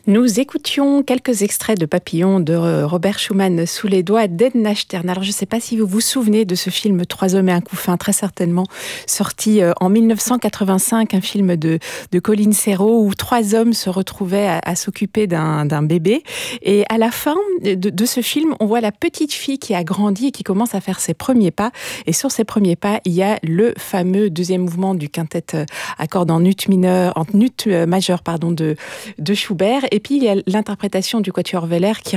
Nous écoutions quelques extraits de Papillon de Robert Schumann sous les doigts d'Edna Stern. Alors je ne sais pas si vous vous souvenez de ce film Trois hommes et un couffin, très certainement sorti en 1985, un film de Colin Serrault où trois hommes se retrouvaient à s'occuper d'un bébé. Et à la fin de ce film, on voit la petite fille qui a grandi et qui commence à faire ses premiers pas. Et sur ses premiers pas, il y a le fameux deuxième mouvement du quintet à cordes en ut majeur de Schubert. Et puis, il y a l'interprétation du quatuor Weller qui